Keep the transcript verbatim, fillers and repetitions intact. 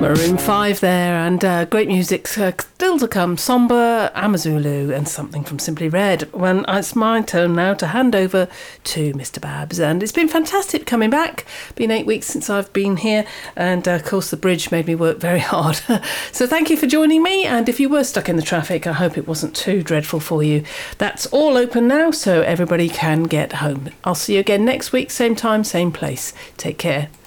Maroon five there, and uh, great music uh, still to come. Somber, Amazulu, and something from Simply Red. When it's my turn now to hand over to Mister Babs, and it's been fantastic coming back. Been eight weeks since I've been here, and uh, of course the bridge made me work very hard. So thank you for joining me, and if you were stuck in the traffic, I hope it wasn't too dreadful for you. That's all open now, so everybody can get home. I'll see you again next week, same time, same place. Take care.